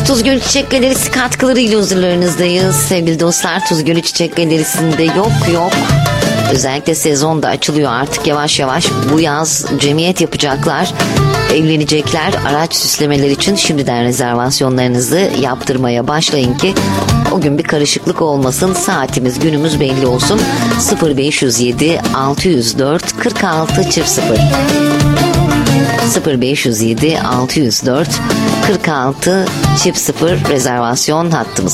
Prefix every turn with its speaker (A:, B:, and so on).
A: Tuz Gölü Çiçek Galerisi katkılarıyla huzurlarınızdayız. Sevgili dostlar, Tuz Gölü Çiçek Galerisi'nde yok. Özellikle sezon da açılıyor artık yavaş yavaş. Bu yaz cemiyet yapacaklar, evlenecekler. Araç süslemeler için şimdiden rezervasyonlarınızı yaptırmaya başlayın ki o gün bir karışıklık olmasın. Saatimiz, günümüz belli olsun. 0507 604 46 00 0507 604 46 00 rezervasyon hattımız.